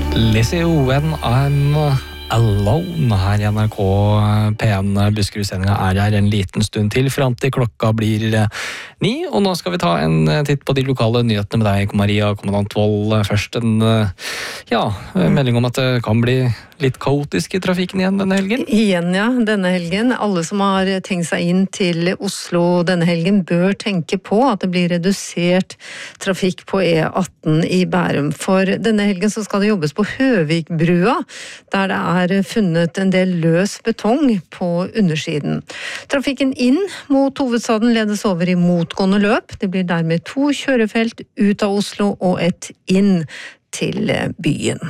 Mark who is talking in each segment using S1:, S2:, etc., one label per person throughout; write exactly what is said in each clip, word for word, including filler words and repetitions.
S1: Lizzie When I'm Alone her i N R K P en. Buskerud-sendinga er her en liten stund til, frem til klokka blir ni, og nå skal vi ta en titt på de lokale nyhetene med deg, Maria, kommandant Vold. Først en ja, melding om at det kan bli litt kaotisk i trafikken igjen denne helgen.
S2: Igjen, ja, denne helgen. Alle som har tenkt seg inn til Oslo denne helgen bør tenke på at det blir redusert trafikk på E atten i Bærum. For denne helgen så skal det jobbes på Høvikbrua, der det er funnet en del løs betong på undersiden. Trafikken inn mot hovedstaden ledes over i motgående løp. Det blir dermed to kjørefelt ut av Oslo og et inn til byen.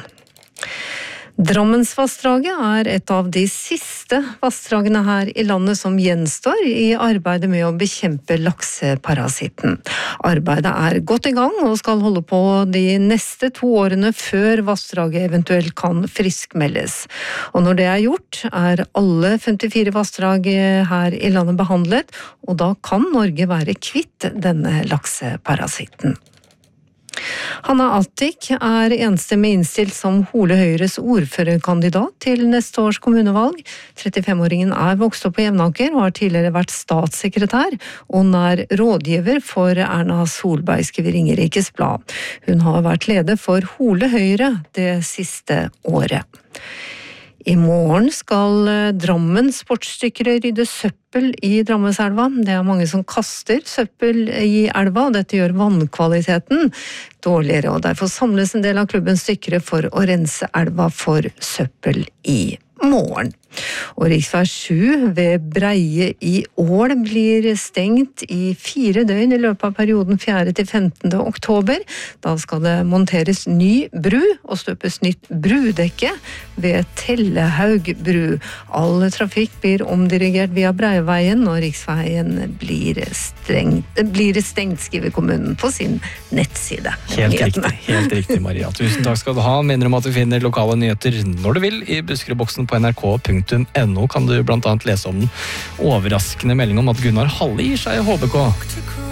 S2: Drammensvassdraget er et av de siste vassdragene her i landet som gjenstår i arbeidet med å bekjempe lakseparasitten. Arbeidet er godt i gang og skal holde på de neste to årene før vassdraget eventuelt kan friskmeldes. Og når det er gjort, er alle femtifire vassdrag her i landet behandlet, og da kan Norge være kvitt denne lakseparasitten. Hanna Attic er enstemmig innstilt som Hole Høyres ordførerkandidat til neste års kommunevalg. trettifem-åringen er vokst opp på Jevnaker og har tidligere vært statssekretær og nær rådgiver for Erna Solberg, skriver Ringerikes Blad. Hun har vært leder for Hole Høyre det siste året. I morgen skal Drammen sportsdykkere rydde søppel i Drammenselva. Det er mange som kaster søppel i elva, og dette gjør vannkvaliteten dårligere, og derfor samles en del av klubbens dykkere for å rense elva for søppel i morgen. Og riksvei sju ved Breie i Ål blir stengt i fire døgn i løpet av perioden fjerde til femtende oktober. Da skal det monteres ny bru og støpes nytt brudekke ved Tellehaug bru. All trafikk blir omdirigert via Breiveien, og riksveien blir stengt, blir stengt, skriver kommunen på sin nettside.
S1: Helt riktig, helt riktig, Maria. Tusen takk skal du ha. Minner om at du finner lokale nyheter når du vil i Buskerudboksen på N R K punktum no. Kan du blant annet lese om den overraskende melding om at Gunnar Halle gir seg i H B K.